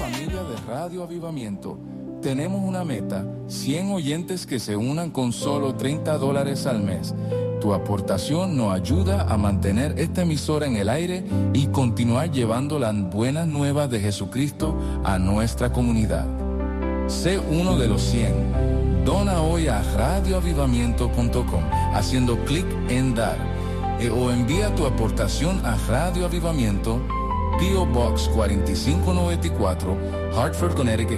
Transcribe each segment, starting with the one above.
familia de Radio Avivamiento, tenemos una meta: 100 oyentes que se unan con solo $30 al mes. Tu aportación nos ayuda a mantener esta emisora en el aire y continuar llevando las buenas nuevas de Jesucristo a nuestra comunidad. Sé uno de los 100. Dona hoy a radioavivamiento.com haciendo clic en dar o envía tu aportación a Radio Avivamiento, P.O. Box 4594, Hartford, Connecticut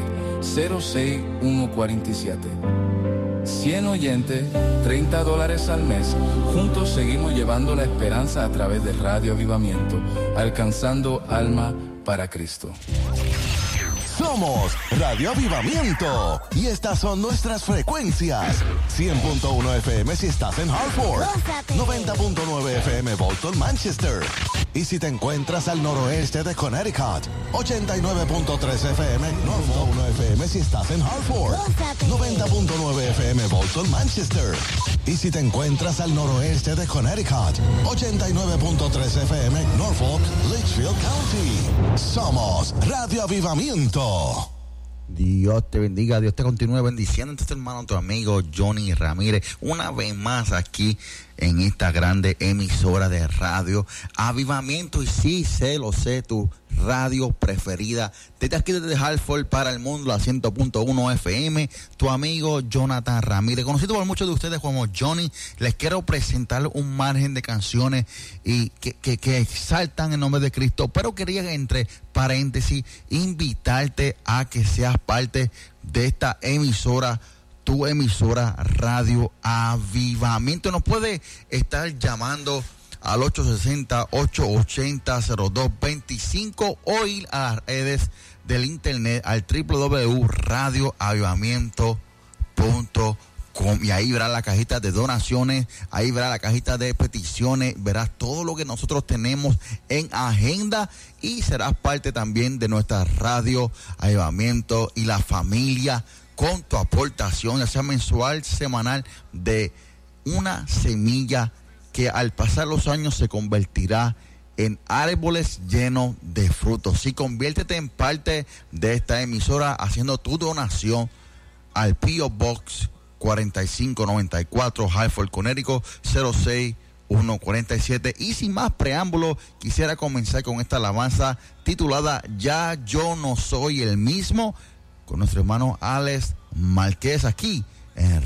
06147. 100 oyentes, $30 al mes. Juntos seguimos llevando la esperanza a través de Radio Avivamiento, alcanzando alma para Cristo. Somos Radio Avivamiento y estas son nuestras frecuencias: 100.1 FM si estás en Hartford, 90.9 FM Bolton, Manchester. Y si te encuentras al noroeste de Connecticut, 89.3 FM Norfolk, 1 FM si estás en Hartford, 90.9 FM Bolton, Manchester. Y si te encuentras al noroeste de Connecticut, 89.3 FM Norfolk, Litchfield County. Somos Radio Avivamiento. Dios te bendiga, Dios te continúe bendiciendo. Entonces, hermano, tu amigo Johnny Ramírez, una vez más aquí en esta grande emisora de radio Avivamiento. Y sí, lo sé, tu radio preferida, desde aquí, desde Hartford para el mundo, la 100.1 FM, tu amigo Jonathan Ramírez, conocido por muchos de ustedes como Johnny. Les quiero presentar un margen de canciones y que exaltan el nombre de Cristo, pero quería, entre paréntesis, invitarte a que seas parte de esta emisora, tu emisora Radio Avivamiento. Nos puede estar llamando al 860-880-0225 o ir a las redes del internet al www.radioavivamiento.com, y ahí verás la cajita de donaciones, ahí verás la cajita de peticiones, verás todo lo que nosotros tenemos en agenda y serás parte también de nuestra Radio Avivamiento y la familia con tu aportación, ya sea mensual, semanal, de una semilla que al pasar los años se convertirá en árboles llenos de frutos. Sí, conviértete en parte de esta emisora haciendo tu donación al P.O. Box 4594, Hartford, Connecticut 06147. Y sin más preámbulo, quisiera comenzar con esta alabanza titulada Ya yo no soy el mismo, con nuestro hermano Alex Márquez, aquí en